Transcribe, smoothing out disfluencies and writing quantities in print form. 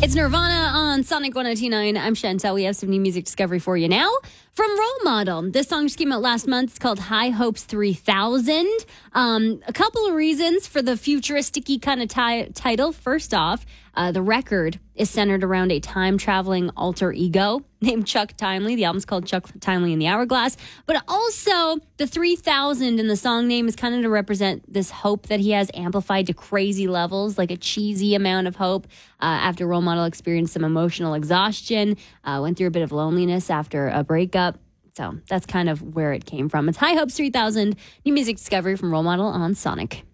It's Nirvana on Sonic 102.9. I'm Chantel. We have some new music discovery for you now from Role Model. This song just came out last month. It's called High Hopes 3000. A couple of reasons for the futuristic-y kind of title. First off, the record is centered around a time-traveling alter ego named Chuck Timely. The album's called Chuck Timely and the Hourglass. But also, the 3000 in the song name is kind of to represent this hope that he has amplified to crazy levels, like a cheesy amount of hope. After Role Model experienced some emotional exhaustion, went through a bit of loneliness after a breakup. So that's kind of where it came from. It's High Hopes 3000, new music discovery from Role Model on Sonic.